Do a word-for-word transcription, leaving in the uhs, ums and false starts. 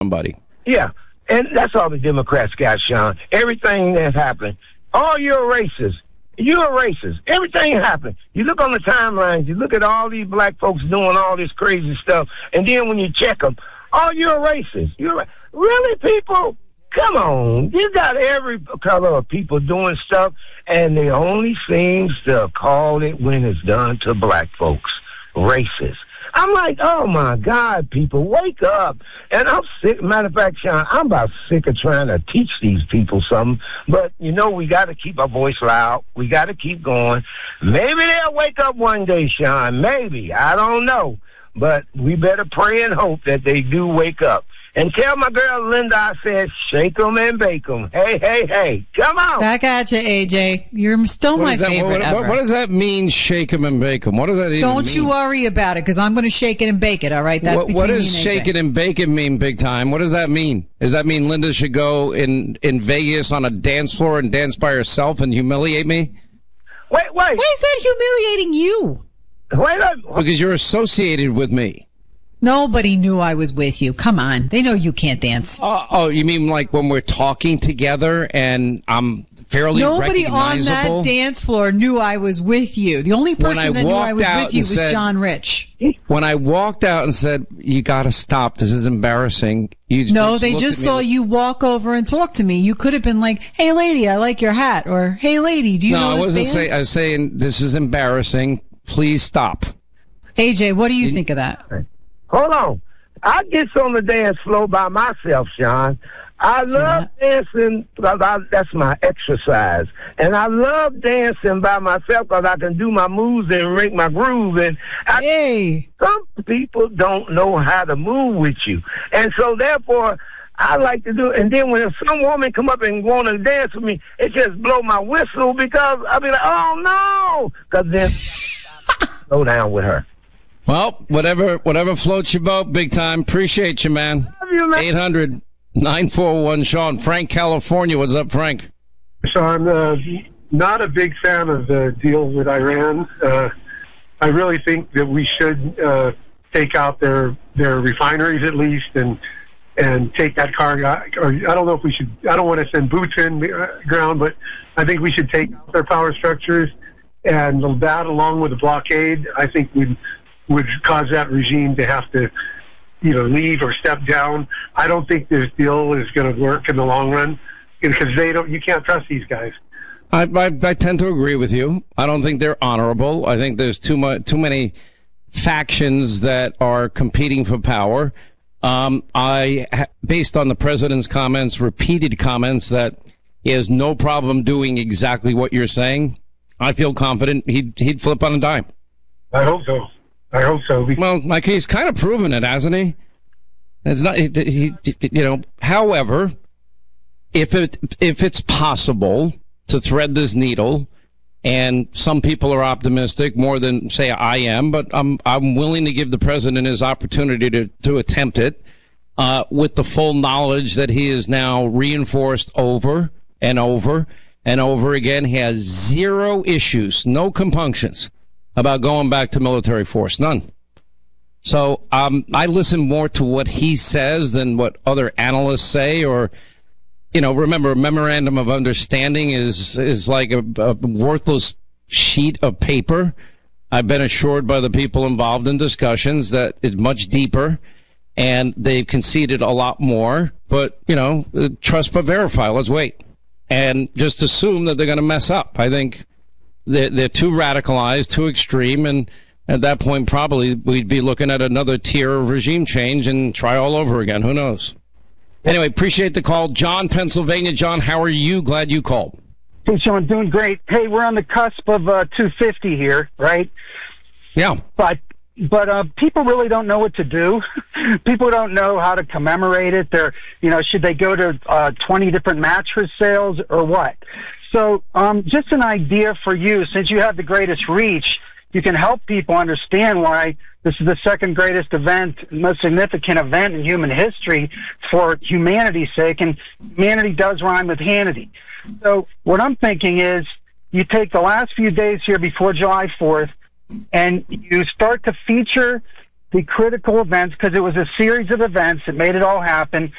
somebody. Yeah, and that's all the Democrats got, Sean. Everything that's happening. Oh, you're a racist. You're a racist. Everything happened. You look on the timelines, you look at all these black folks doing all this crazy stuff, and then when you check them, oh, you're a racist. You're a, really, people? Come on. You got every color of people doing stuff, and they only seems to call it when it's done to black folks. Racist. I'm like, oh, my God, people, wake up. And I'm sick. Matter of fact, Sean, I'm about sick of trying to teach these people something. But, you know, we got to keep our voice loud. We got to keep going. Maybe they'll wake up one day, Sean. Maybe. I don't know. But we better pray and hope that they do wake up. And tell my girl Linda I said, shake 'em and bake 'em. Hey, hey, hey, come on. Back at you, A J. You're still What my that, favorite what, ever. what, what does that mean, shake 'em and bake 'em? What does that even Don't mean? you worry about it, because I'm going to shake it and bake it, all right? That's what, between what me does and A J. shake it and bake it mean, big time? What does that mean? Does that mean Linda should go in, in Vegas on a dance floor and dance by herself and humiliate me? Wait, wait. Why is that humiliating you? Wait up. Because you're associated with me. Nobody knew I was with you. Come on. They know you can't dance. Oh, oh, you mean like when we're talking together and I'm fairly Nobody on recognizable? that dance floor knew I was with you. The only When I person that knew I walked was out with you and was said- John Rich. When I walked out and said, you got to stop, this is embarrassing. You No, just they looked just at me saw like- you walk over and talk to me. You could have been like, hey, lady, I like your hat. Or, hey, lady, do you No, know I this wasn't band? saying, I was saying, this is embarrassing. Please stop. A J, what do you think of that? Hold on. I get on the dance floor by myself, Sean. I See love that? dancing because I, that's my exercise. And I love dancing by myself because I can do my moves and make my groove. And I, Hey. some people don't know how to move with you. And so, therefore, I like to do it. And then when some woman come up and want to dance with me, it just blow my whistle because I'll be like, oh, no. Because then slow down with her. Well, whatever whatever floats your boat, big time. Appreciate you, man. Love you, man. eight hundred nine four one Sean. Frank, California. What's up, Frank? Sean, uh, not a big fan of the deal with Iran. Uh, I really think that we should uh, take out their their refineries at least, and and take that cargo. Or I don't know if we should. I don't want to send boots in the uh, ground, but I think we should take out their power structures, and that, along with the blockade, I think would would cause that regime to have to, you know, leave or step down. I don't think this deal is going to work in the long run because they don't. You can't trust these guys. I, I I tend to agree with you. I don't think they're honorable. I think there's too much too many factions that are competing for power. Um, I, based on the president's comments, repeated comments that he has no problem doing exactly what you're saying, I feel confident he'd he'd flip on a dime. I hope so. I hope so. Well, like he's kind of proven it, hasn't he? It's not, he, he, you know. However, if it if it's possible to thread this needle, and some people are optimistic more than say I am, but I'm I'm willing to give the president his opportunity to to attempt it, uh, with the full knowledge that he is now reinforced over and over and over again. He has zero issues, no compunctions about going back to military force, none. So um, I listen more to what he says than what other analysts say, or, you know, remember, a memorandum of understanding is is like a, a worthless sheet of paper. I've been assured by the people involved in discussions that it's much deeper, and they've conceded a lot more. But, you know, trust but verify. Let's wait. And just assume that they're going to mess up. I think they're, they're too radicalized, too extreme, and at that point, probably we'd be looking at another tier of regime change and try all over again. Who knows? Anyway, appreciate the call. John, Pennsylvania. John, how are you? Glad you called. Hey, Sean, doing great. Hey, we're on the cusp of uh, two fifty here, right? Yeah. But but uh, people really don't know what to do. People don't know how to commemorate it. They're, you know, should they go to uh, twenty different mattress sales or what? So um, just an idea for you, since you have the greatest reach, you can help people understand why this is the second greatest event, most significant event in human history for humanity's sake, and humanity does rhyme with Hannity. So what I'm thinking is you take the last few days here before July fourth, and you start to feature the critical events because it was a series of events that made it all happen.